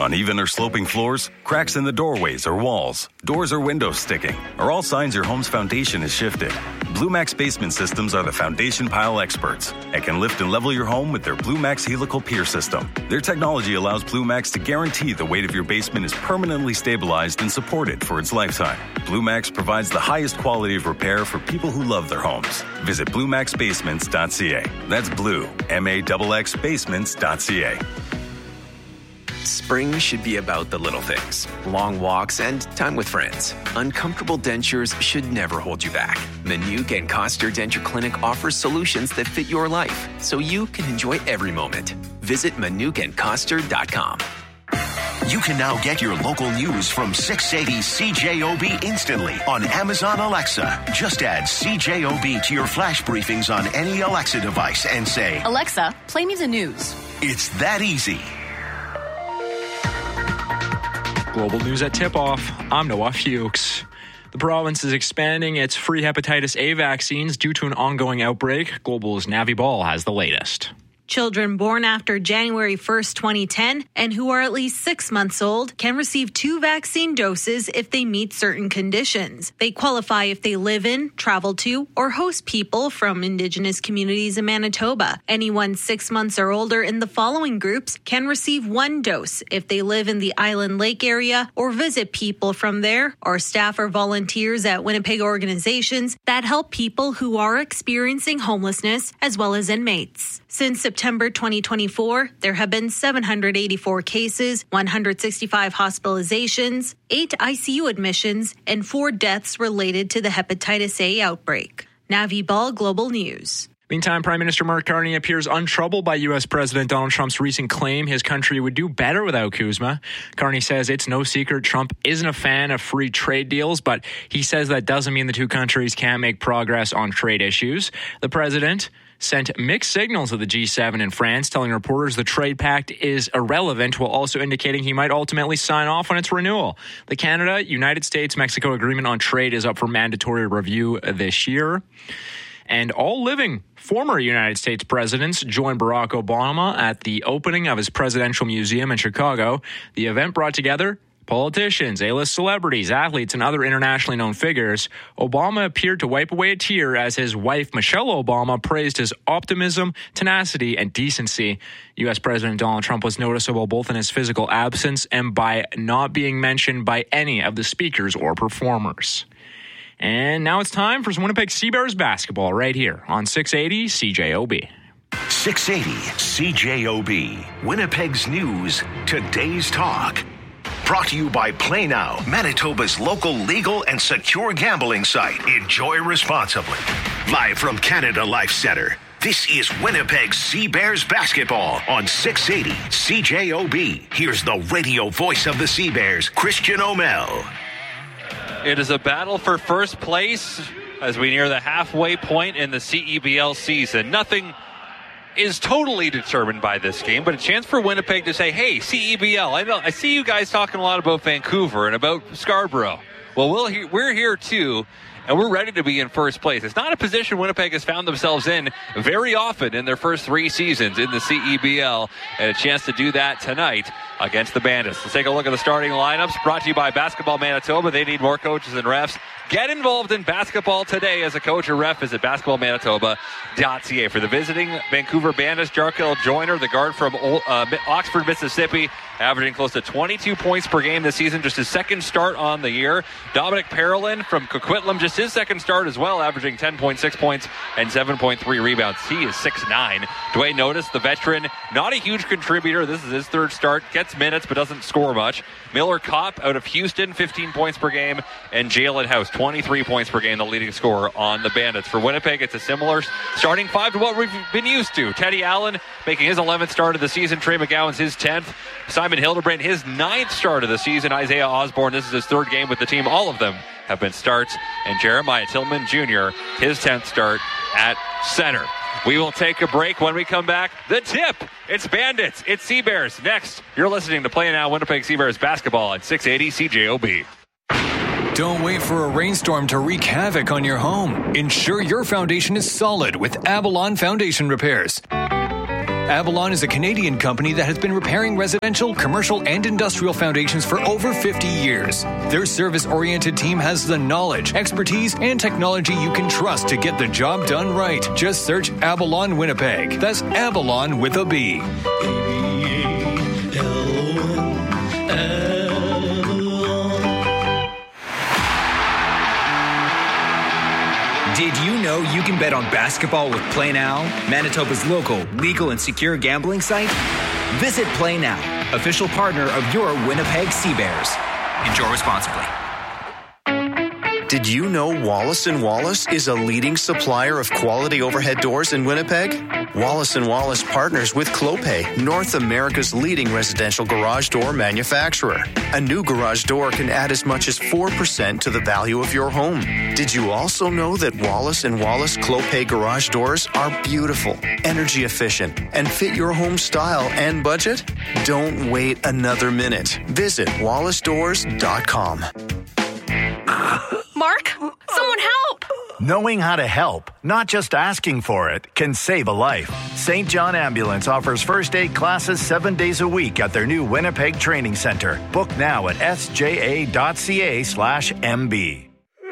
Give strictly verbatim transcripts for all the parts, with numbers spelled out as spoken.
Uneven or sloping floors, cracks in the doorways or walls, doors or windows sticking are all signs your home's foundation is shifted. BlueMax Basement Systems are the foundation pile experts and can lift and level your home with their BlueMax Helical Pier system. Their technology allows BlueMax to guarantee the weight of your basement is permanently stabilized and supported for its lifetime. BlueMax provides the highest quality of repair for people who love their homes. Visit blue max basements dot c a. That's blue, M A X X basements dot c a. Spring should be about the little things. Long walks and time with friends. Uncomfortable dentures should never hold you back. Manuke and Coster Denture Clinic offers solutions that fit your life, so you can enjoy every moment. Visit manuke and coster dot com. You can now get your local news from six eighty C J O B instantly on Amazon Alexa. Just add C J O B to your flash briefings on any Alexa device and say, Alexa, play me the news. It's that easy. Global news at tip-off. I'm Noah Fuchs. The province is expanding its free hepatitis A vaccines due to an ongoing outbreak. Global's Navi Ball has the latest. Children born after January first, twenty ten, and who are at least six months old can receive two vaccine doses if they meet certain conditions. They qualify if they live in, travel to, or host people from Indigenous communities in Manitoba. Anyone six months or older in the following groups can receive one dose if they live in the Island Lake area or visit people from there, or staff or volunteers at Winnipeg organizations that help people who are experiencing homelessness as well as inmates. Since September twenty twenty-four, there have been seven hundred eighty-four cases, one hundred sixty-five hospitalizations, eight I C U admissions, and four deaths related to the hepatitis A outbreak. Navi Ball, Global News. Meantime, Prime Minister Mark Carney appears untroubled by U S President Donald Trump's recent claim his country would do better without CUSMA. Carney says it's no secret Trump isn't a fan of free trade deals, but he says that doesn't mean the two countries can't make progress on trade issues. The president sent mixed signals to the G seven in France, telling reporters the trade pact is irrelevant, while also indicating he might ultimately sign off on its renewal. The Canada-United States-Mexico agreement on trade is up for mandatory review this year. And all living former United States presidents joined Barack Obama at the opening of his presidential museum in Chicago. The event brought together politicians, A-list celebrities, athletes, and other internationally known figures. Obama appeared to wipe away a tear as his wife, Michelle Obama, praised his optimism, tenacity, and decency. U S President Donald Trump was noticeable both in his physical absence and by not being mentioned by any of the speakers or performers. And now it's time for some Winnipeg Seabears basketball right here on six eighty C J O B. six eighty C J O B. Winnipeg's news, today's talk. Brought to you by Play Now, Manitoba's local legal and secure gambling site. Enjoy responsibly. Live from Canada Life Centre, this is Winnipeg Seabears basketball on six eighty C J O B. Here's the radio voice of the Seabears, Christian O'Mell. It is a battle for first place as we near the halfway point in the C E B L season. Nothing is totally determined by this game, but a chance for Winnipeg to say, hey, C E B L, I know I see you guys talking a lot about Vancouver and about Scarborough. Well, we'll he- we're here too, and we're ready to be in first place. It's not a position Winnipeg has found themselves in very often in their first three seasons in the C E B L, and a chance to do that tonight against the Bandits. Let's take a look at the starting lineups, brought to you by Basketball Manitoba. They need more coaches and refs. Get involved in basketball today as a coach or ref. Visit basketball manitoba dot c a. For the visiting Vancouver Bandits, Jarkel Joyner, the guard from uh, Oxford, Mississippi, averaging close to twenty-two points per game this season, just his second start on the year. Dominic Parolin from Coquitlam, just his second start as well, averaging ten point six points and seven point three rebounds. He is six nine. Dwayne Notice, the veteran, not a huge contributor. This is his third start, gets minutes but doesn't score much. Miller Kopp out of Houston, fifteen points per game, and Jalen House, twenty-three points per game, the leading scorer on the Bandits. For Winnipeg, it's a similar starting five to what we've been used to. Teddy Allen making his eleventh start of the season. Trey McGowan's his tenth. Simon Hildebrand, his ninth start of the season. Isaiah Osborne, this is his third game with the team. All of them have been starts. And Jeremiah Tillman Junior, his tenth start at center. We will take a break. When we come back, the tip. It's Bandits. It's Seabears. Next, you're listening to Play Now Winnipeg Seabears basketball at six eighty C J O B. Don't wait for a rainstorm to wreak havoc on your home. Ensure your foundation is solid with Avalon Foundation Repairs. Avalon is a Canadian company that has been repairing residential, commercial, and industrial foundations for over fifty years. Their service-oriented team has the knowledge, expertise, and technology you can trust to get the job done right. Just search Avalon Winnipeg. That's Avalon with a B. Did you know you can bet on basketball with Play Now, Manitoba's local, legal, and secure gambling site? Visit Play Now, official partner of your Winnipeg Sea Bears. Enjoy responsibly. Did you know Wallace and Wallace is a leading supplier of quality overhead doors in Winnipeg? Wallace and Wallace partners with Clopay, North America's leading residential garage door manufacturer. A new garage door can add as much as four percent to the value of your home. Did you also know that Wallace and Wallace Clopay garage doors are beautiful, energy efficient, and fit your home style and budget? Don't wait another minute. Visit wallace doors dot com. Mark, someone help! Knowing how to help, not just asking for it, can save a life. Saint John Ambulance offers first aid classes seven days a week at their new Winnipeg Training Center. Book now at s j a dot c a slash m b.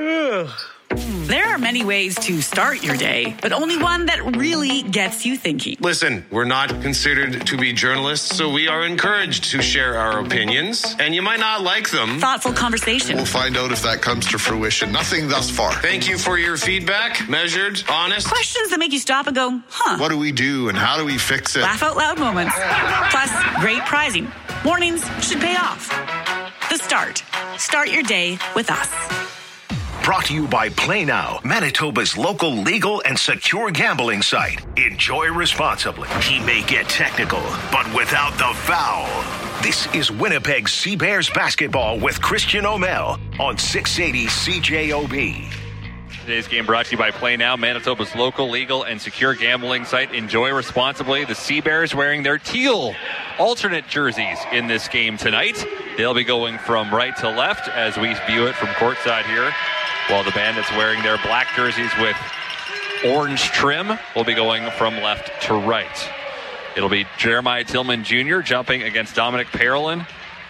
There are many ways to start your day, but only one that really gets you thinking. Listen, we're not considered to be journalists, so we are encouraged to share our opinions, and you might not like them. Thoughtful conversation. We'll find out if that comes to fruition. Nothing thus far. Thank you for your feedback. Measured, honest. Questions that make you stop and go, huh? What do we do and how do we fix it? Laugh out loud moments. Plus, great prizing. Mornings should pay off. The Start. Start your day with us. Brought to you by Play Now, Manitoba's local legal and secure gambling site. Enjoy responsibly. He may get technical, but without the foul. This is Winnipeg Sea Bears basketball with Christian O'Mell on six eighty C J O B. Today's game brought to you by Play Now, Manitoba's local, legal, and secure gambling site. Enjoy responsibly. The Sea Bears wearing their teal alternate jerseys in this game tonight. They'll be going from right to left as we view it from courtside here, while the Bandits wearing their black jerseys with orange trim will be going from left to right. It'll be Jeremiah Tillman Junior jumping against Dominic Parolin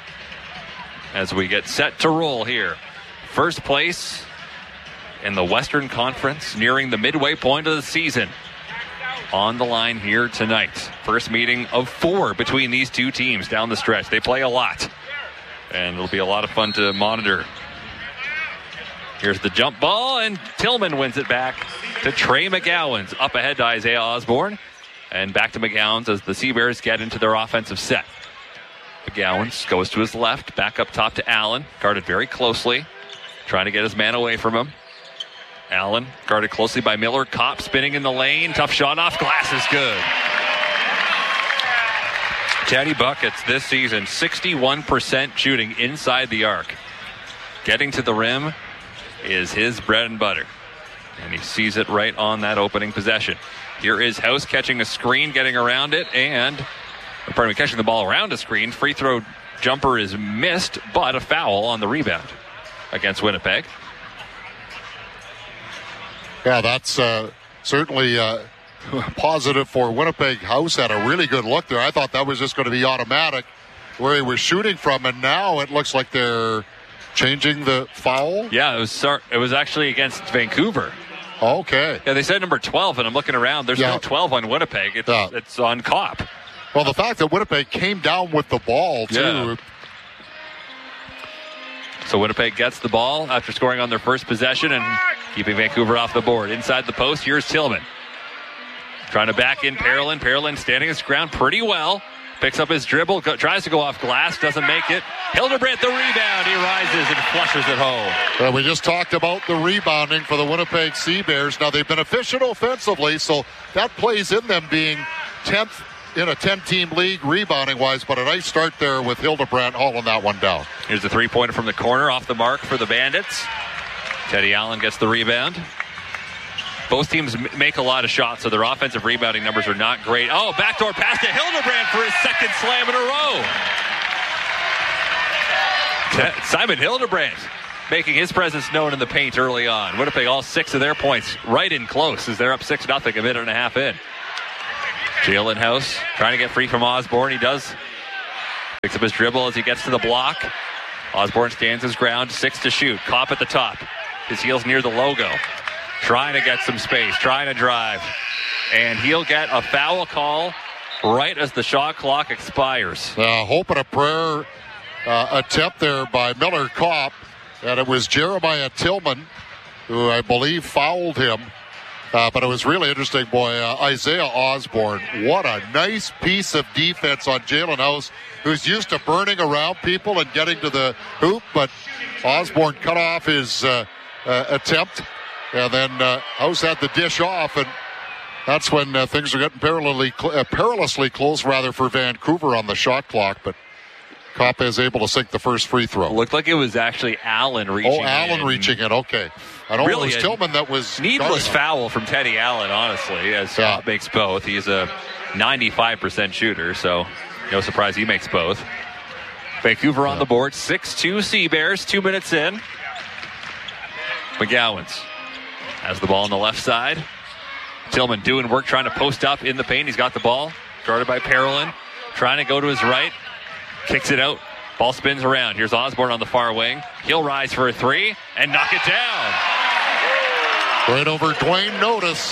as we get set to roll here. First place in the Western Conference, nearing the midway point of the season. On the line here tonight. First meeting of four between these two teams down the stretch. They play a lot, and it'll be a lot of fun to monitor. Here's the jump ball, and Tillman wins it back to Trey McGowans. Up ahead to Isaiah Osborne, and back to McGowans as the Sea Bears get into their offensive set. McGowans goes to his left, back up top to Allen, guarded very closely, trying to get his man away from him. Allen guarded closely by Miller. Kopp spinning in the lane. Tough shot off glass is good. Teddy Buckets this season, sixty-one percent shooting inside the arc. Getting to the rim is his bread and butter, and he sees it right on that opening possession. Here is House catching a screen, getting around it, and pardon me, catching the ball around a screen. Free throw jumper is missed, but a foul on the rebound against Winnipeg. Yeah, that's uh, certainly uh, positive for Winnipeg. House had a really good look there. I thought that was just going to be automatic where he was shooting from, and now it looks like they're changing the foul? Yeah, it was it was actually against Vancouver. Okay. Yeah, they said number twelve, and I'm looking around. There's yeah. no twelve on Winnipeg. It's, yeah. it's on Kopp. Well, the fact that Winnipeg came down with the ball, too. Yeah. So Winnipeg gets the ball after scoring on their first possession and keeping Vancouver off the board. Inside the post, here's Tillman. Trying to back in Parolin. Parolin standing his ground pretty well. Picks up his dribble, go, tries to go off glass, doesn't make it. Hildebrandt the rebound. He rises and flushes it home. Well, we just talked about the rebounding for the Winnipeg Sea Bears. Now, they've been efficient offensively, so that plays in them being tenth in a ten-team league rebounding-wise, but a nice start there with Hildebrandt hauling that one down. Here's the three-pointer from the corner, off the mark for the Bandits. Teddy Allen gets the rebound. Both teams make a lot of shots, so their offensive rebounding numbers are not great. Oh, backdoor pass to Hildebrandt for his second slam in a row. Simon Hildebrandt making his presence known in the paint early on. Winnipeg all six of their points right in close as they're up six nothing a minute and a half in. Jalen House trying to get free from Osborne. He does. Picks up his dribble as he gets to the block. Osborne stands his ground. Six to shoot. Kopp at the top. His heels near the logo. Trying to get some space. Trying to drive. And he'll get a foul call right as the shot clock expires. Uh, hope and a prayer uh, attempt there by Miller Kopp. And it was Jeremiah Tillman who I believe fouled him. Uh, but it was really interesting, boy. Uh, Isaiah Osborne, what a nice piece of defense on Jalen House, who's used to burning around people and getting to the hoop. But Osborne cut off his uh, uh, attempt, and then uh, House had the dish off, and that's when uh, things are getting perilously, uh, perilously close, rather, for Vancouver on the shot clock. But Kopp is able to sink the first free throw. Looked like it was actually Allen reaching in. Oh, Allen in. reaching in, okay. I don't really know, it was Tillman that was... Needless foul from Teddy Allen, honestly, as yeah. Kopp makes both. He's a ninety-five percent shooter, so no surprise he makes both. Vancouver on yeah. the board, six two Sea Bears, two minutes in. McGowan's has the ball on the left side. Tillman doing work, trying to post up in the paint. He's got the ball, guarded by Parolin, trying to go to his right. Kicks it out. Ball spins around. Here's Osborne on the far wing. He'll rise for a three and knock it down. Right over Dwayne Notice.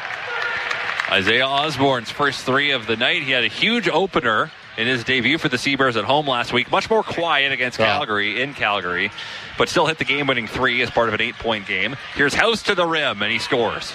Isaiah Osborne's first three of the night. He had a huge opener in his debut for the Seabears at home last week. Much more quiet against yeah. Calgary in Calgary, but still hit the game-winning three as part of an eight-point game. Here's House to the rim, and he scores.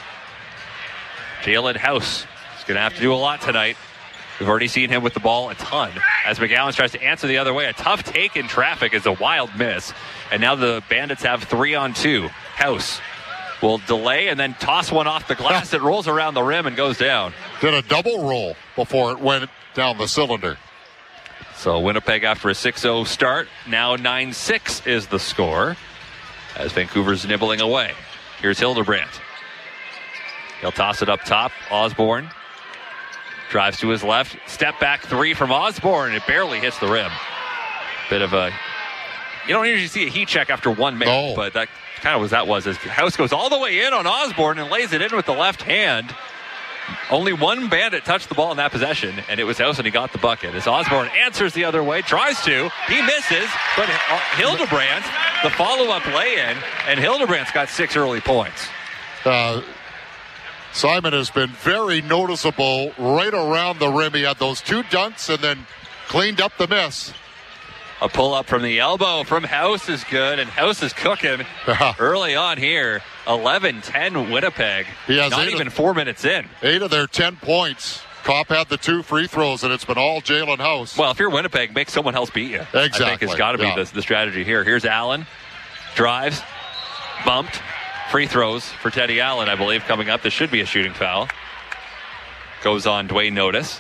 Jalen House is going to have to do a lot tonight. We've already seen him with the ball a ton. As McGowan tries to answer the other way, a tough take in traffic is a wild miss. And now the Bandits have three on two. House will delay and then toss one off the glass. It rolls around the rim and goes down. Did a double roll before it went down the cylinder. So Winnipeg after a six oh start. Now nine six is the score as Vancouver's nibbling away. Here's Hildebrandt. He'll toss it up top. Osborne drives to his left. Step back three from Osborne. It barely hits the rim. Bit of a... You don't usually see a heat check after one minute, no. but that kind of was that was. As House goes all the way in on Osborne and lays it in with the left hand. Only one Bandit touched the ball in that possession, and it was House, and he got the bucket. As Osborne answers the other way, tries to. He misses, but Hildebrandt, the follow-up lay-in, and Hildebrandt's got six early points. Uh... Simon has been very noticeable right around the rim. He had those two dunks and then cleaned up the miss. A pull-up from the elbow from House is good, and House is cooking early on here. eleven ten Winnipeg. He has Not even of, four minutes in. Eight of their ten points. Kopp had the two free throws, and it's been all Jalen House. Well, if you're Winnipeg, make someone else beat you. Exactly. I think it's got to be yeah. the, the strategy here. Here's Allen. Drives. Bumped. Free throws for Teddy Allen, I believe, coming up. This should be a shooting foul. Goes on Dwayne Notice.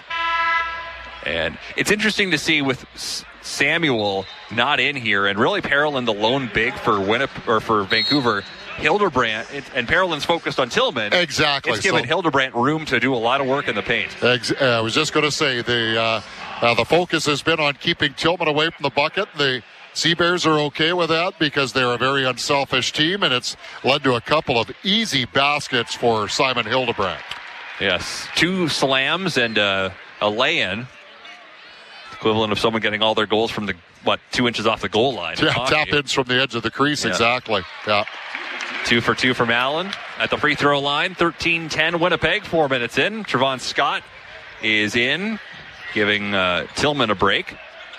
And it's interesting to see with Samuel not in here, and really Parolin the lone big for Winnipeg or for Vancouver. Hildebrandt, and Parolin's focused on Tillman. Exactly. It's given so, Hildebrandt room to do a lot of work in the paint. Ex- uh, I was just going to say, the uh, uh, the focus has been on keeping Tillman away from the bucket. The Sea Bears are okay with that because they're a very unselfish team, and it's led to a couple of easy baskets for Simon Hildebrandt. Yes, two slams and uh, a lay-in. Equivalent of someone getting all their goals from the, what, two inches off the goal line. Yeah, tap-ins from the edge of the crease, yeah. exactly. Yeah. Two for two from Allen at the free throw line. thirteen ten Winnipeg, four minutes in. Trevon Scott is in, giving uh, Tillman a break.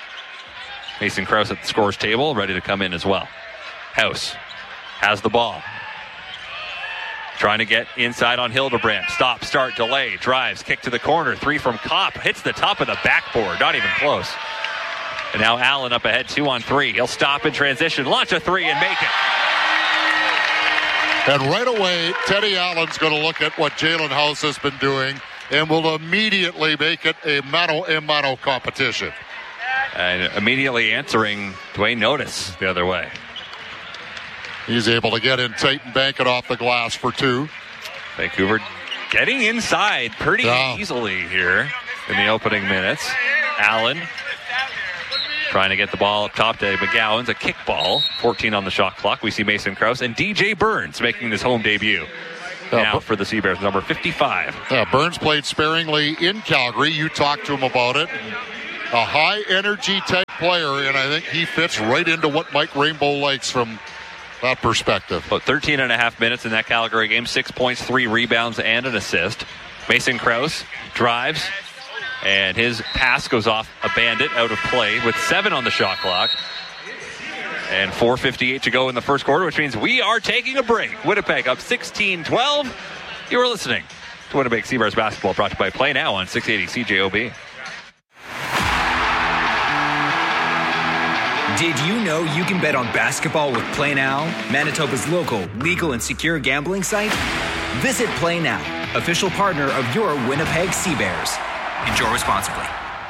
Mason Krause at the scorer's table, ready to come in as well. House has the ball. Trying to get inside on Hildebrandt. Stop, start, delay, drives, kick to the corner. Three from Kopp. Hits the top of the backboard. Not even close. And now Allen up ahead, two on three. He'll stop in transition, launch a three, and make it. And right away, Teddy Allen's going to look at what Jalen House has been doing and will immediately make it a mano-a-mano competition. And immediately answering Dwayne Notice the other way. He's able to get in tight and bank it off the glass for two. Vancouver getting inside pretty yeah. easily here in the opening minutes. Allen trying to get the ball up top to McGowan's. A kick ball. fourteen on the shot clock. We see Mason Krause and D J Burns making his home debut. Yeah, now for the Sea Bears, number fifty-five. Yeah, Burns played sparingly in Calgary. You talked to him about it. A high-energy type player, and I think he fits right into what Mike Rainbow likes from that perspective. About thirteen and a half minutes in that Calgary game. Six points, three rebounds, and an assist. Mason Krause drives, and his pass goes off a bandit out of play with seven on the shot clock. And four fifty-eight to go in the first quarter, which means we are taking a break. Winnipeg up sixteen twelve. You are listening to Winnipeg Sea Bears basketball, brought to you by Play Now on six eighty C J O B. Did you know you can bet on basketball with Play Now, Manitoba's local, legal, and secure gambling site? Visit Play Now, official partner of your Winnipeg Sea Bears. Enjoy responsibly.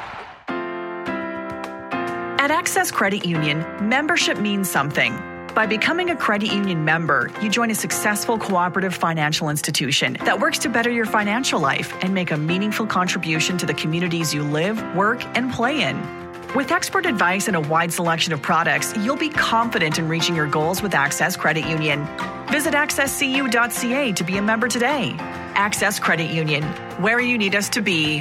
At Access Credit Union, membership means something. By becoming a credit union member, you join a successful cooperative financial institution that works to better your financial life and make a meaningful contribution to the communities you live, work, and play in. With expert advice and a wide selection of products, you'll be confident in reaching your goals with Access Credit Union. Visit access c u dot c a to be a member today. Access Credit Union, where you need us to be.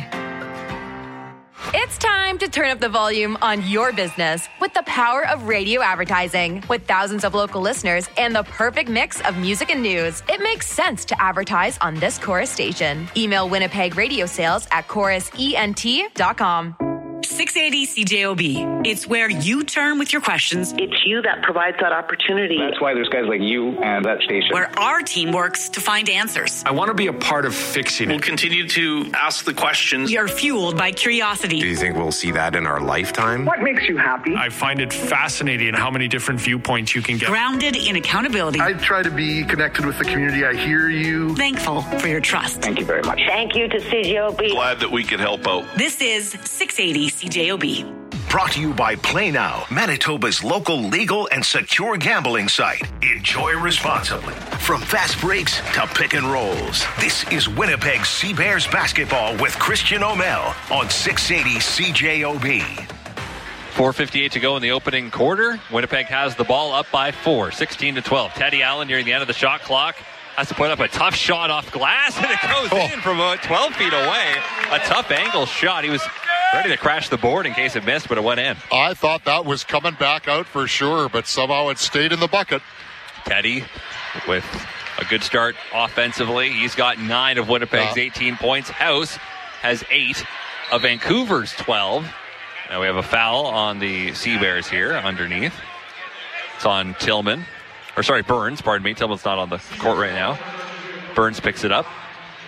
It's time to turn up the volume on your business with the power of radio advertising. With thousands of local listeners and the perfect mix of music and news, it makes sense to advertise on this Chorus station. Email Winnipeg Radio Sales at chorus ent dot com. six eighty C J O B. It's where you turn with your questions. It's you that provides that opportunity. That's why there's guys like you and that station. Where our team works to find answers. I want to be a part of fixing it. We'll continue to ask the questions. You're fueled by curiosity. Do you think we'll see that in our lifetime? What makes you happy? I find it fascinating how many different viewpoints you can get. Grounded in accountability. I try to be connected with the community. I hear you. Thankful for your trust. Thank you very much. Thank you to C J O B. Glad that we could help out. This is six eighty C J O B. Brought to you by Play Now, Manitoba's local legal and secure gambling site. Enjoy responsibly. From fast breaks to pick and rolls, this is Winnipeg Sea Bears basketball with Christian O'Mell on six eighty C J O B. four fifty-eight to go in the opening quarter. Winnipeg has the ball up by four, sixteen to twelve. Teddy Allen nearing the end of the shot clock has to put up a tough shot off glass, and it goes oh. in from about twelve feet away. A tough angle shot. He was ready to crash the board in case it missed, but it went in. I thought that was coming back out for sure, but somehow it stayed in the bucket. Teddy with a good start offensively. He's got nine of Winnipeg's uh, eighteen points. House has eight of Vancouver's twelve. Now we have a foul on the Sea Bears here underneath. It's on Tillman. Or sorry, Burns, pardon me. Tillman's not on the court right now. Burns picks it up.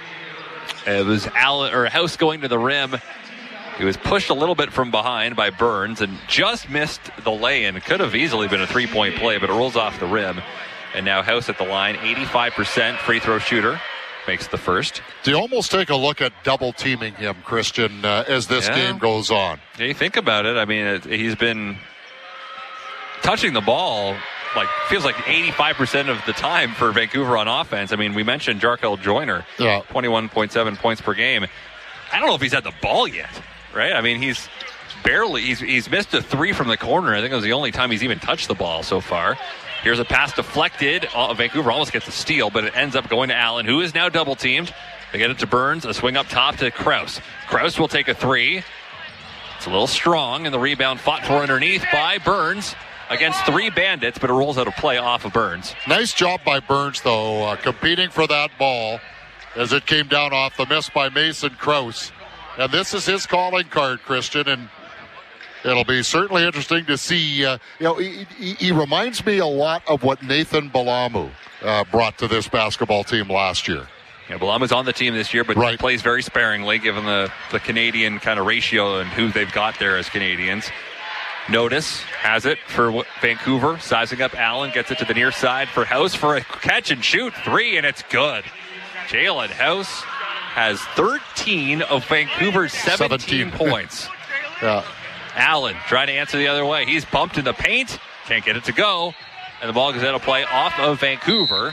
It was Allen or House going to the rim. He was pushed a little bit from behind by Burns and just missed the lay-in. It could have easily been a three-point play, but it rolls off the rim. And now House at the line, eighty-five percent free throw shooter, makes the first. Do you almost take a look at double-teaming him, Christian, uh, as this yeah. game goes on? Yeah, you think about it. I mean, it, he's been touching the ball like feels like eighty-five percent of the time for Vancouver on offense. I mean, we mentioned Jarkel Joyner, yeah. twenty-one point seven points per game. I don't know if he's had the ball yet, right? I mean, he's barely, he's, he's missed a three from the corner. I think it was the only time he's even touched the ball so far. Here's a pass deflected. Uh, Vancouver almost gets a steal, but it ends up going to Allen, who is now double teamed. They get it to Burns, a swing up top to Krause. Krause will take a three. It's a little strong, and the rebound fought for underneath by Burns against three bandits, but it rolls out of play off of Burns. Nice job by Burns, though, uh, competing for that ball as it came down off the miss by Mason Krause. And this is his calling card, Christian, and it'll be certainly interesting to see. Uh, you know, he, he, he reminds me a lot of what Nathan Balamu uh, brought to this basketball team last year. Yeah, Balamu's on the team this year, but right. plays very sparingly given the, the Canadian kind of ratio and who they've got there as Canadians. Notice has it for Vancouver, sizing up Allen, gets it to the near side for House for a catch and shoot three, and it's good. Jalen House has thirteen of Vancouver's seventeen, seventeen. points. Yeah. Allen trying to answer the other way. He's bumped in the paint, can't get it to go, and the ball goes out of play off of Vancouver.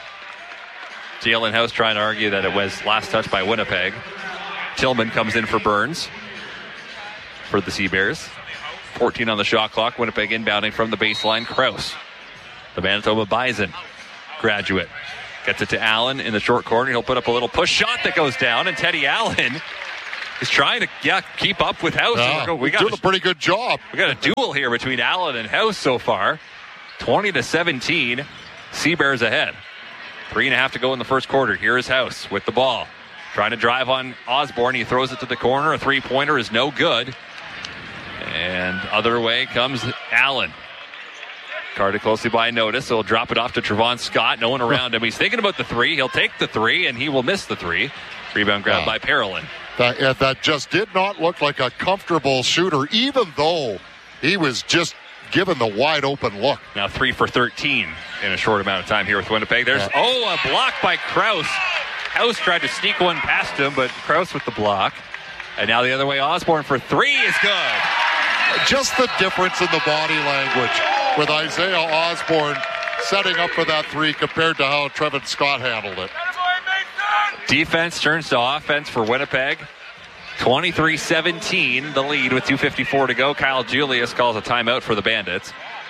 Jalen House trying to argue that it was last touch by Winnipeg. Tillman comes in for Burns for the Sea Bears. fourteen on the shot clock. Winnipeg inbounding from the baseline. Krause, the Manitoba Bison graduate, Gets it to Allen in the short corner. He'll put up a little push shot that goes down, and Teddy Allen is trying to yeah keep up with House. Yeah, we got doing a, a pretty good job. We got a duel here between Allen and House so far. twenty to seventeen. Seabears ahead. Three and a half to go in the first quarter. Here is House with the ball. Trying to drive on Osborne. He throws it to the corner. A three-pointer is no good. And other way comes Allen. Guarded closely by Notice, so he'll drop it off to Trevon Scott. No one around him. He's thinking about the three. He'll take the three, and he will miss the three. Rebound grab yeah. by Parolin. That, yeah, that just did not look like a comfortable shooter, even though he was just given the wide-open look. Now three for thirteen in a short amount of time here with Winnipeg. There's, yeah. oh, a block by Krause. House tried to sneak one past him, but Krause with the block. And now the other way, Osborne for three is good. Just the difference in the body language with Isaiah Osborne setting up for that three compared to how Trevon Scott handled it. Defense turns to offense for Winnipeg. twenty-three seventeen, the lead with two fifty-four to go. Kyle Julius calls a timeout for the Bandits.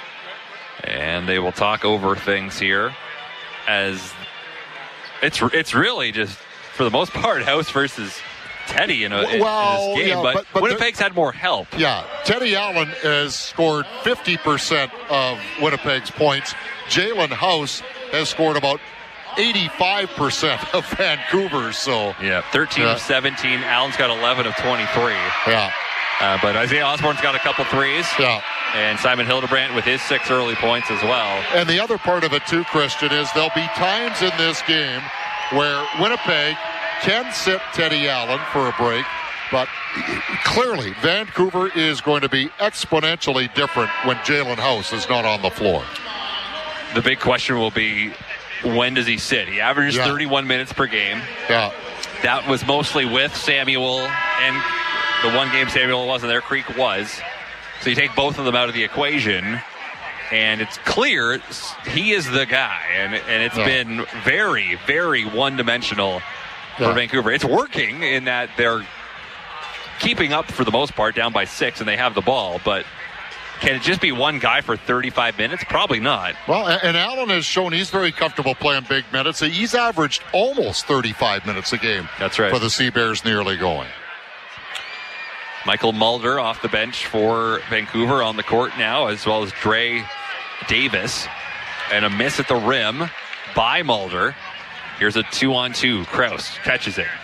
And they will talk over things here as it's it's really just, for the most part, House versus Teddy in, a, in, well, in this game, yeah, but, but, but Winnipeg's had more help. Yeah, Teddy Allen has scored fifty percent of Winnipeg's points. Jalen House has scored about eighty-five percent of Vancouver's. So yeah, thirteen yeah. of seventeen. Allen's got eleven of twenty-three. Yeah, uh, but Isaiah Osborne's got a couple threes. Yeah. And Simon Hildebrandt with his six early points as well. And the other part of it too, Christian, is there'll be times in this game where Winnipeg can sit Teddy Allen for a break, but clearly Vancouver is going to be exponentially different when Jalen House is not on the floor. The big question will be, when does he sit? He averages yeah. thirty-one minutes per game. Yeah. That was mostly with Samuel, and the one game Samuel wasn't there, Creek was. So you take both of them out of the equation, and it's clear he is the guy. And, and it's yeah. been very, very one-dimensional for yeah. Vancouver. It's working in that they're keeping up for the most part, down by six, and they have the ball. But can it just be one guy for thirty-five minutes? Probably not. Well, and Allen has shown he's very comfortable playing big minutes. He's averaged almost thirty-five minutes a game. That's right. For the Seabears nearly going. Michael Mulder off the bench for Vancouver on the court now, as well as Dre Davis. And a miss at the rim by Mulder. Here's a two-on-two. Krause catches it.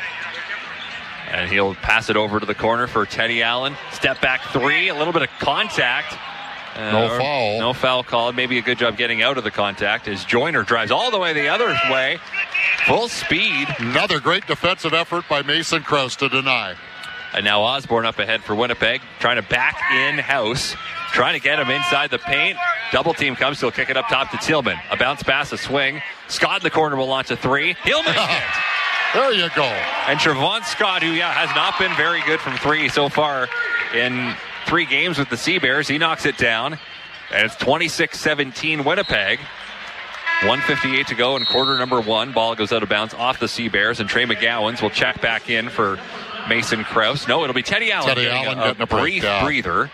And he'll pass it over to the corner for Teddy Allen. Step back three, a little bit of contact. Uh, no foul. No foul called. Maybe a good job getting out of the contact as Joyner drives all the way the other way. Full speed. Another great defensive effort by Mason Krause to deny. And now Osborne up ahead for Winnipeg, trying to back in House, trying to get him inside the paint. Double team comes, he'll kick it up top to Tillman. A bounce pass, a swing. Scott in the corner will launch a three. He'll make it. There you go. And Trevon Scott, who yeah has not been very good from three so far in three games with the Seabears, he knocks it down. And it's twenty-six seventeen Winnipeg. one fifty-eight to go in quarter number one. Ball goes out of bounds off the Seabears, and Trey McGowans will check back in for Mason Krause. No, it'll be Teddy Allen Teddy getting Allen a, getting a a break, brief yeah. breather.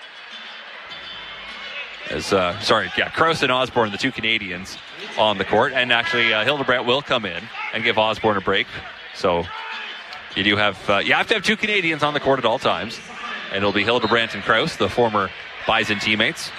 As, uh, sorry, yeah, Krause and Osborne, the two Canadians on the court. And actually, uh, Hildebrandt will come in and give Osborne a break. So you do have, uh, you have to have two Canadians on the court at all times. And it'll be Hildebrandt and Krause, the former Bison teammates.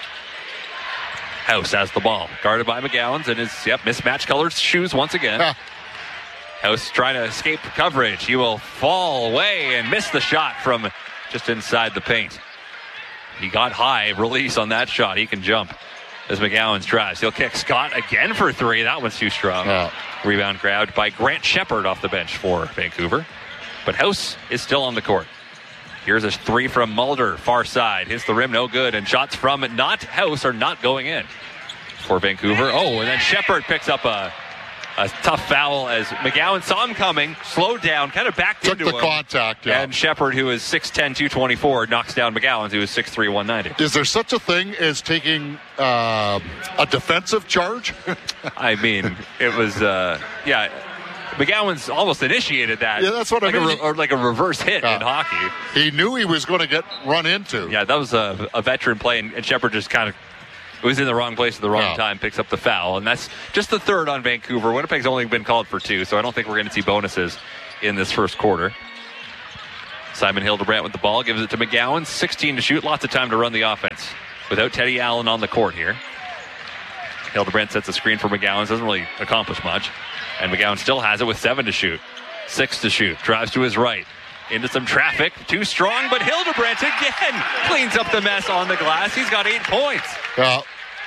House has the ball, guarded by McGowans and his, yep, mismatched colored shoes once again. Huh. House trying to escape coverage. He will fall away and miss the shot from just inside the paint. He got high release on that shot. He can jump as McGowans drives. He'll kick Scott again for three. That one's too strong. Yeah. Rebound grabbed by Grant Shepard off the bench for Vancouver. But House is still on the court. Here's a three from Mulder, far side. Hits the rim, no good. And shots from not House are not going in for Vancouver. Oh, and then Shepard picks up a... A tough foul as McGowan saw him coming, slowed down, kind of backed Took into the him. contact, yeah. And Shepard, who is six ten, two twenty-four, knocks down McGowan, who is six three, one ninety. Is there such a thing as taking uh, a defensive charge? I mean, it was, uh, yeah, McGowan's almost initiated that. Yeah, that's what like I mean. A re- or like a reverse hit yeah. in hockey. He knew he was going to get run into. Yeah, that was a, a veteran play, and, and Shepard just kind of was in the wrong place at the wrong yeah. time, picks up the foul. And that's just the third on Vancouver. Winnipeg's only been called for two, so I don't think we're going to see bonuses in this first quarter. Simon Hildebrandt with the ball, gives it to McGowan. sixteen to shoot, lots of time to run the offense without Teddy Allen on the court here. Hildebrandt sets a screen for McGowan, doesn't really accomplish much. And McGowan still has it with seven to shoot. Six to shoot, drives to his right. Into some traffic, too strong, but Hildebrandt again cleans up the mess on the glass. He's got eight points. Yeah.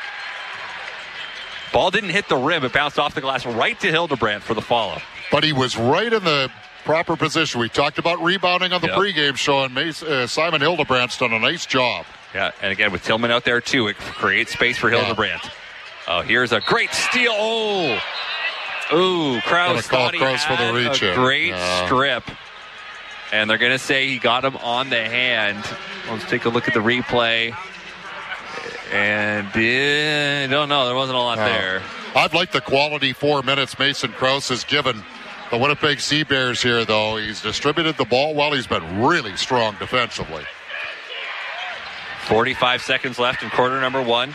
Ball didn't hit the rim, it bounced off the glass right to Hildebrandt for the follow. But he was right in the proper position. We talked about rebounding on the yep. pregame show, and Mace, uh, Simon Hildebrandt's done a nice job. Yeah, and again, with Tillman out there, too, it creates space for Hildebrandt. Oh, yeah. uh, here's a great steal. Oh! Ooh, Krause thought he Krause had for the reach a here. great yeah. strip. And they're going to say he got him on the hand. Let's take a look at the replay. And I uh, don't know. There wasn't a lot uh, there. I've liked the quality four minutes Mason Krause has given the Winnipeg Sea Bears here, though. He's distributed the ball well. He's been really strong defensively. forty-five seconds left in quarter number one.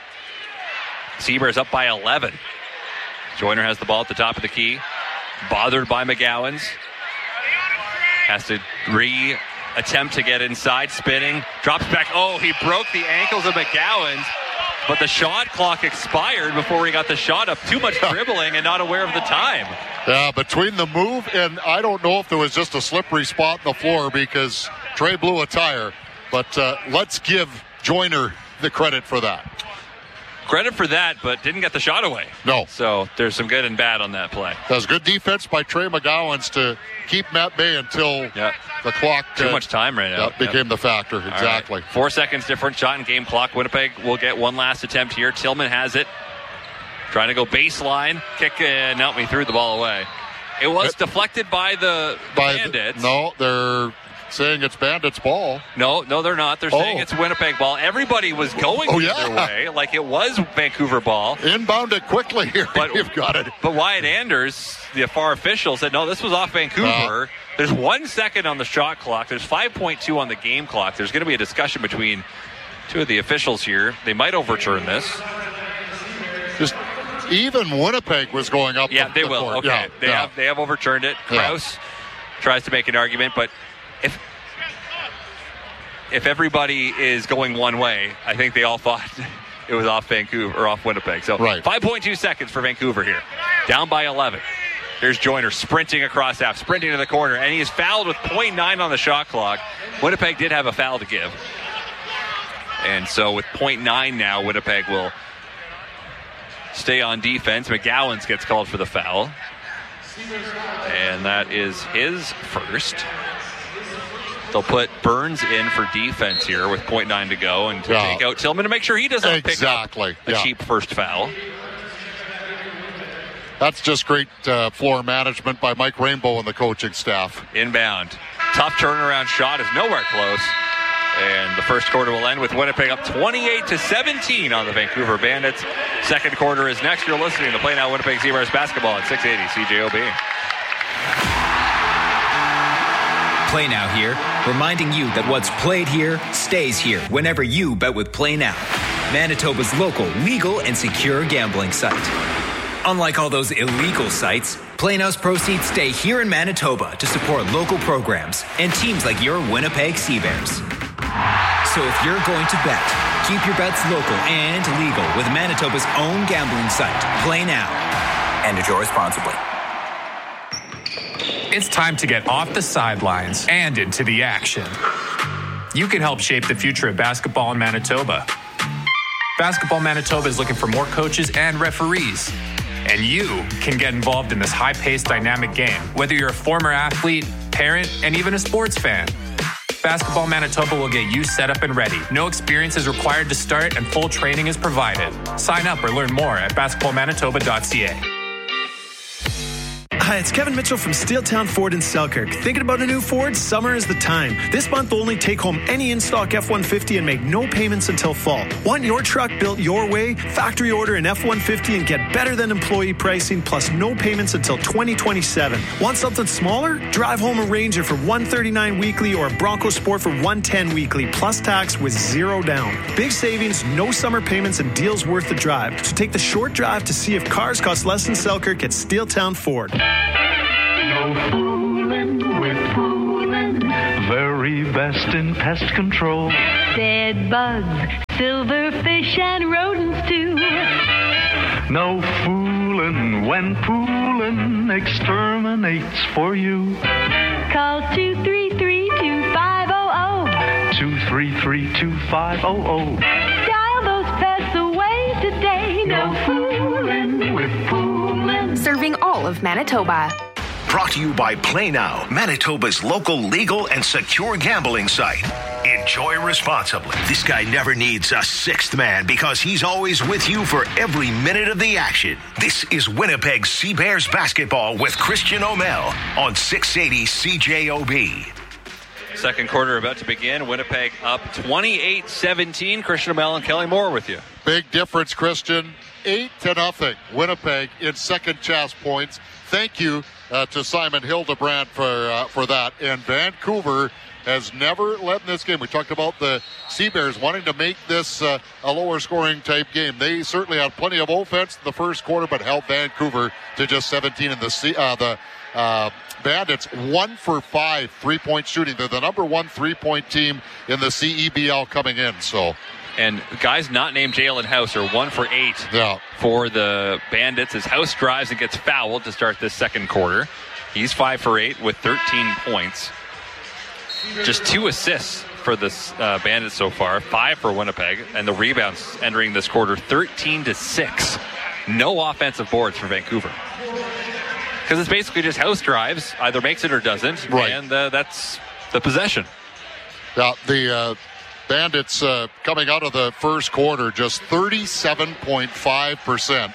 Sea Bears up by eleven. Joyner has the ball at the top of the key. Bothered by McGowan's. Has to re-attempt to get inside, spinning, drops back. Oh, he broke the ankles of McGowan's, but the shot clock expired before he got the shot up. Too much dribbling and not aware of the time. Yeah, between the move and I don't know if there was just a slippery spot in the floor because Trey blew a tire, but uh, let's give Joyner the credit for that. Credit for that, but didn't get the shot away. No. So there's some good and bad on that play. That was good defense by Trey McGowan's to keep Matt Bay until yep. the clock. Too uh, much time right now. That became yep. the factor, exactly. Right. Four seconds different shot in game clock. Winnipeg will get one last attempt here. Tillman has it. Trying to go baseline. Kick, and uh, no, he threw the ball away. It was it, deflected by the, the by Bandits. The, no, they're saying it's Bandits' ball. No, no, they're not. They're oh. saying it's Winnipeg ball. Everybody was going oh, either yeah. way, like it was Vancouver ball. Inbound it quickly here. But you've got it. But Wyatt Anders, the F A R official, said no, this was off Vancouver. Uh, There's one second on the shot clock. There's five point two on the game clock. There's going to be a discussion between two of the officials here. They might overturn this. Just even Winnipeg was going up. Yeah, the, they the will. court. Okay, yeah, they yeah. have they have overturned it. Krause yeah. tries to make an argument, but if if everybody is going one way, I think they all thought it was off Vancouver or off Winnipeg. So right. five point two seconds for Vancouver here, down by eleven. Here's Joyner sprinting across half, sprinting to the corner, and he is fouled with point nine on the shot clock. Winnipeg did have a foul to give. And so with point nine now, Winnipeg will stay on defense. McGowan's gets called for the foul. And that is his first. They'll put Burns in for defense here with point nine to go and to yeah. take out Tillman to make sure he doesn't exactly. pick up a yeah. cheap first foul. That's just great uh, floor management by Mike Rainbow and the coaching staff. Inbound. Tough turnaround shot is nowhere close. And the first quarter will end with Winnipeg up twenty-eight to seventeen on the Vancouver Bandits. Second quarter is next. You're listening to Play Now Winnipeg Sea Bears basketball at six eighty C J O B. Play Now here, reminding you that what's played here stays here whenever you bet with Play Now, Manitoba's local, legal, and secure gambling site. Unlike all those illegal sites, Play Now's proceeds stay here in Manitoba to support local programs and teams like your Winnipeg Sea Bears. So if you're going to bet, keep your bets local and legal with Manitoba's own gambling site, Play Now. And enjoy responsibly. It's time to get off the sidelines and into the action. You can help shape the future of basketball in Manitoba. Basketball Manitoba is looking for more coaches and referees. And you can get involved in this high-paced, dynamic game, whether you're a former athlete, parent, and even a sports fan. Basketball Manitoba will get you set up and ready. No experience is required to start, and full training is provided. Sign up or learn more at basketball manitoba dot c a. Hi, it's Kevin Mitchell from Steeltown Ford in Selkirk. Thinking about a new Ford? Summer is the time. This month, only take home any in-stock F one fifty and make no payments until fall. Want your truck built your way? Factory order an F one fifty and get better than employee pricing plus no payments until twenty twenty-seven. Want something smaller? Drive home a Ranger for one hundred thirty-nine dollars weekly or a Bronco Sport for one hundred ten dollars weekly plus tax with zero down. Big savings, no summer payments, and deals worth the drive. So take the short drive to see if cars cost less than Selkirk at Steeltown Ford. No fooling with fooling, very best in pest control. Bed bugs, silverfish, and rodents too. No fooling when pooling exterminates for you. Call two three three, two five zero zero. two three three, two five zero zero. Dial those pests away today. No fooling with fooling. Serving all of Manitoba. Brought to you by Play Now, Manitoba's local legal and secure gambling site. Enjoy responsibly. This guy never needs a sixth man because he's always with you for every minute of the action. This is Winnipeg Sea Bears basketball with Christian O'Mell on six eighty C J O B. Second quarter about to begin. Winnipeg up twenty-eight seventeen. Christian O'Mell and Kelly Moore with you. Big difference, Christian. Eight to nothing. Winnipeg in second chance points. Thank you uh, to Simon Hildebrand for uh, for that. And Vancouver has never led in this game. We talked about the Sea Bears wanting to make this uh, a lower scoring type game. They certainly had plenty of offense in the first quarter, but held Vancouver to just seventeen. In the C- uh, the uh, Bandits one for five three-point shooting. They're the number one three-point team in the C E B L coming in. So. And guys not named Jalen House are one for eight yeah. for the Bandits as House drives and gets fouled to start this second quarter. He's five for eight with thirteen points. Just two assists for the uh, Bandits so far, five for Winnipeg, and the rebounds entering this quarter thirteen to six. No offensive boards for Vancouver. Because it's basically just House drives, either makes it or doesn't, right. and uh, that's the possession. Yeah, the... Uh, Bandits uh, coming out of the first quarter just thirty-seven point five percent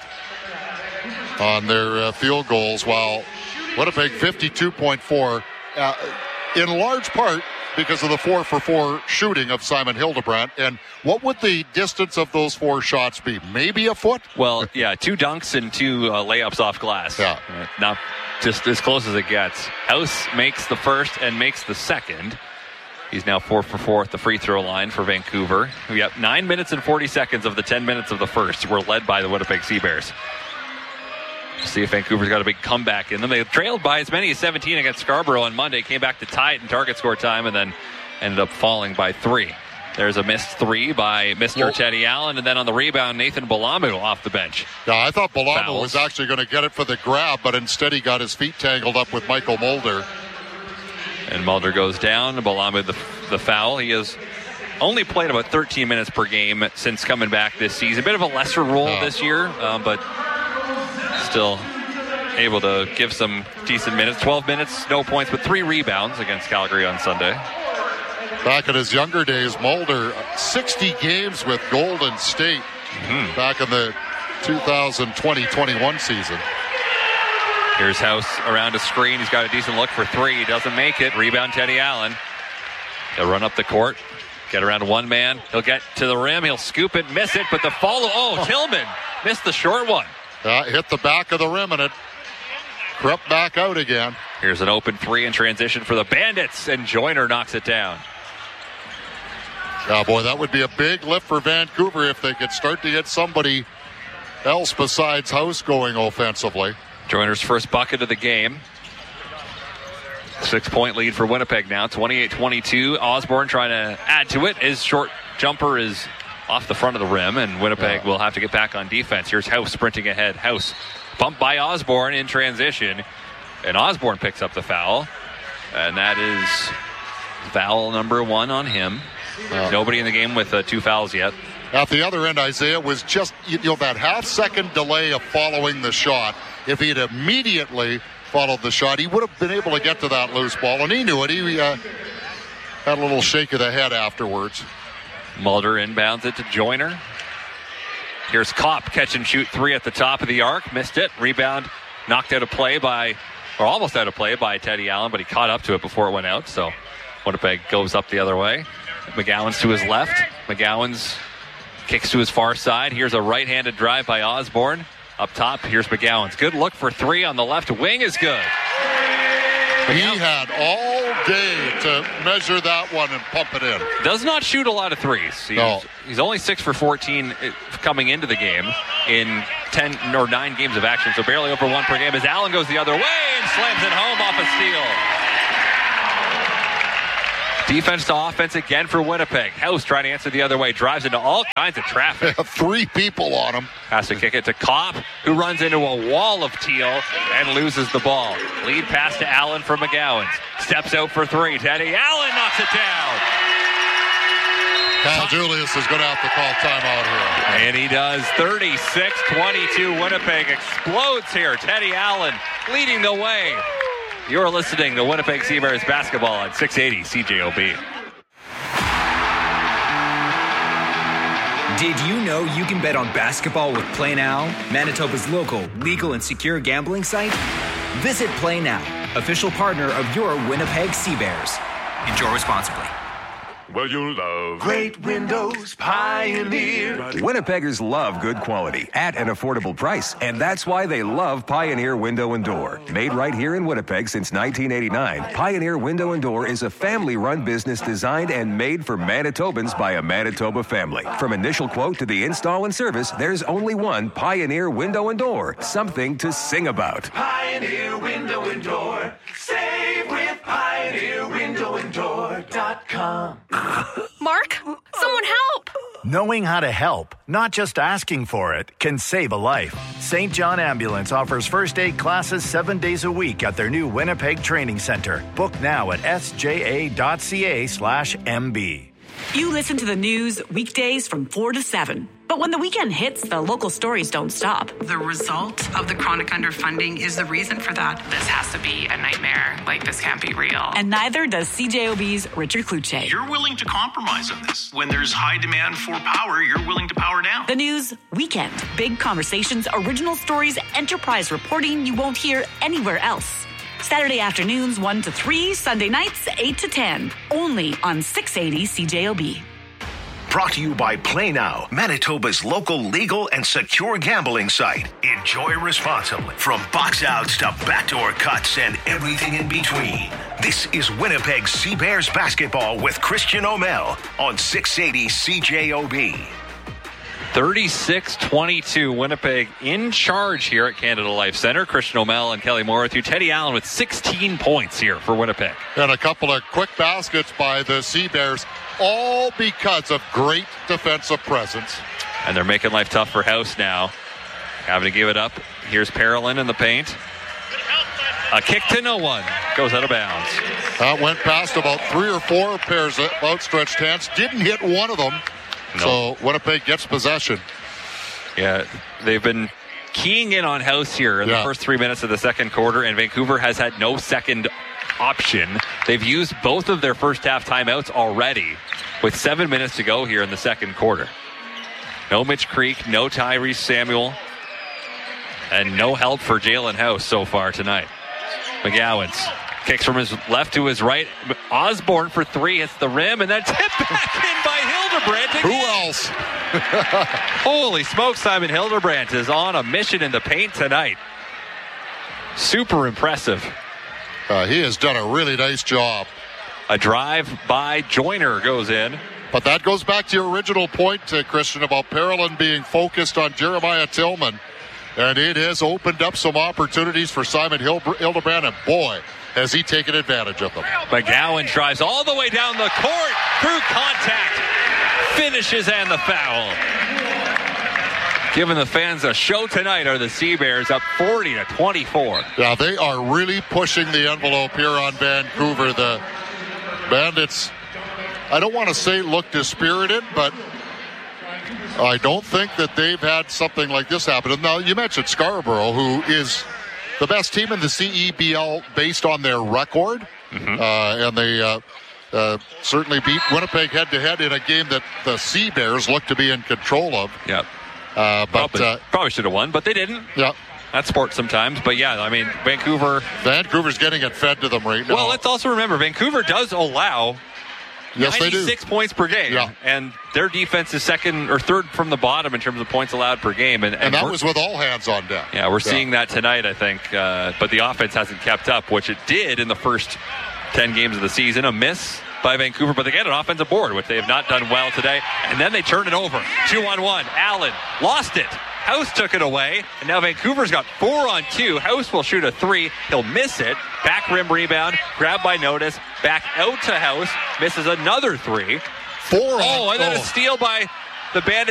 on their uh, field goals, while Winnipeg fifty-two point four, uh, in large part because of the four for four shooting of Simon Hildebrand. And what would the distance of those four shots be? Maybe a foot? Well, yeah, two dunks and two uh, layups off glass. Yeah. Uh, not just as close as it gets. House makes the first and makes the second. He's now four for four at the free throw line for Vancouver. We got nine minutes and forty seconds of the ten minutes of the first. We're led by the Winnipeg Sea Bears. See if Vancouver's got a big comeback in them. They trailed by as many as seventeen against Scarborough on Monday, came back to tie it in target score time, and then ended up falling by three. There's a missed three by Mister Well, Teddy Allen, and then on the rebound, Nathan Balamu off the bench. Yeah, I thought Balamu was actually going to get it for the grab, but instead he got his feet tangled up with Michael Mulder. And Mulder goes down. Balamu the, the foul. He has only played about thirteen minutes per game since coming back this season. A bit of a lesser role yeah. this year, um, but still able to give some decent minutes. twelve minutes, no points, but three rebounds against Calgary on Sunday. Back in his younger days, Mulder, sixty games with Golden State mm-hmm. back in the two thousand twenty twenty-one season. Here's House around a screen. He's got a decent look for three. He doesn't make it. Rebound, Teddy Allen. He'll run up the court, get around one man. He'll get to the rim. He'll scoop it, miss it, but the follow. Oh, Tillman missed the short one. Uh, hit the back of the rim, and it crept back out again. Here's an open three in transition for the Bandits, and Joyner knocks it down. Oh, boy, that would be a big lift for Vancouver if they could start to get somebody else besides House going offensively. Joyner's first bucket of the game. Six-point lead for Winnipeg now, twenty-eight twenty-two. Osborne trying to add to it. His short jumper is off the front of the rim, and Winnipeg yeah. will have to get back on defense. Here's House sprinting ahead. House bumped by Osborne in transition, and Osborne picks up the foul, and that is foul number one on him. Uh, Nobody in the game with uh, two fouls yet. At the other end, Isaiah was just, you know, that half-second delay of following the shot. If he had immediately followed the shot, he would have been able to get to that loose ball, and he knew it. He uh, had a little shake of the head afterwards. Mulder inbounds it to Joyner. Here's Kopp, catch and shoot three at the top of the arc. Missed it. Rebound knocked out of play by or almost out of play by Teddy Allen, but he caught up to it before it went out. So Winnipeg goes up the other way. McGowan's to his left. McGowan's kicks to his far side. Here's a right-handed drive by Osborne. Up top, here's McGowan's. Good look for three on the left wing is good. He had all day to measure that one and pump it in. Does not shoot a lot of threes. He's, no. he's only six for fourteen coming into the game in ten or nine games of action, so barely over one per game as Allen goes the other way and slams it home off a steal. Defense to offense again for Winnipeg. House trying to answer the other way. Drives into all kinds of traffic. Three people on him. Has to kick it to Kopp, who runs into a wall of Teal and loses the ball. Lead pass to Allen for McGowan. Steps out for three. Teddy Allen knocks it down. Kyle Julius is going to have to call timeout here. And he does. thirty-six twenty-two. Winnipeg explodes here. Teddy Allen leading the way. You're listening to Winnipeg Sea Bears basketball on six eighty C J O B. Did you know you can bet on basketball with Play Now, Manitoba's local, legal, and secure gambling site? Visit Play Now, official partner of your Winnipeg Sea Bears. Enjoy responsibly. Well, you love Great Windows Pioneer. Winnipeggers love good quality at an affordable price, and that's why they love Pioneer Window and Door. Made right here in Winnipeg since nineteen eighty-nine, Pioneer Window and Door is a family-run business designed and made for Manitobans by a Manitoba family. From initial quote to the install and service, there's only one Pioneer Window and Door. Something to sing about. Pioneer Window and Door. Save with Pioneer Window and Door dot com. Mark, someone help! Knowing how to help, not just asking for it, can save a life. Saint John Ambulance offers first aid classes seven days a week at their new Winnipeg Training Center. Book now at s j a dot c a slash m b. You listen to the news weekdays from four to seven. But when the weekend hits, the local stories don't stop. The result of the chronic underfunding is the reason for that. This has to be a nightmare. Like, this can't be real. And neither does C J O B's Richard Kluche. You're willing to compromise on this. When there's high demand for power, you're willing to power down. The news weekend. Big conversations, original stories, enterprise reporting you won't hear anywhere else. Saturday afternoons one to three, Sunday nights eight to ten. Only on six eighty C J O B. Brought to you by Play Now, Manitoba's local legal and secure gambling site. Enjoy responsibly. From box outs to backdoor cuts and everything in between. This is Winnipeg Sea Bears basketball with Christian O'Mell on six eighty C J O B. thirty-six twenty-two, Winnipeg in charge here at Canada Life Center. Christian O'Mell and Kelly Moore with you. Teddy Allen with sixteen points here for Winnipeg. And a couple of quick baskets by the Sea Bears, all because of great defensive presence. And they're making life tough for House now. Having to give it up. Here's Parolin in the paint. A kick to no one. Goes out of bounds. That went past about three or four pairs of outstretched hands. Didn't hit one of them. No. So Winnipeg gets possession. Yeah, they've been keying in on House here in yeah. the first three minutes of the second quarter, and Vancouver has had no second option. They've used both of their first half timeouts already with seven minutes to go here in the second quarter. No Mitch Creek, no Tyrese Samuel, and no help for Jalen House so far tonight. McGowan's kicks from his left to his right. Osborne for three, hits the rim, and then tipped back in by Hildebrandt again. Who else? Holy smoke, Simon Hildebrandt is on a mission in the paint tonight. Super impressive. Uh, he has done a really nice job. A drive by Joyner goes in. But that goes back to your original point, uh, Christian, about Parolin being focused on Jeremiah Tillman. And it has opened up some opportunities for Simon Hilb- Hildebrandt, and boy, has he taken advantage of them. McGowan drives all the way down the court through contact, finishes and the foul. Giving the fans a show tonight are the Sea Bears, up forty to twenty-four. Yeah, they are really pushing the envelope here on Vancouver. The Bandits, I don't want to say look dispirited, but I don't think that they've had something like this happen. Now, you mentioned Scarborough, who is the best team in the C E B L based on their record. Mm-hmm. Uh, and they uh, uh, certainly beat Winnipeg head-to-head in a game that the Sea Bears look to be in control of. Yep. Uh, but probably, uh, probably should have won, but they didn't. Yeah. That's sports sometimes. But yeah, I mean, Vancouver. Vancouver's getting it fed to them right now. Well, let's also remember, Vancouver does allow yes, ninety-six they do. points per game. Yeah. And their defense is second or third from the bottom in terms of points allowed per game. And, and, and that was with all hands on deck. Yeah, we're yeah. seeing that tonight, I think. Uh, but the offense hasn't kept up, which it did in the first ten games of the season. A miss by Vancouver, but they get an offensive board, which they have not done well today. And then they turn it over. Two on one. Allen lost it. House took it away, and now Vancouver's got four on two. House will shoot a three. He'll miss it. Back rim rebound. Grabbed by Notice. Back out to House. Misses another three. Four on Oh, and then oh. a steal by the Bandits.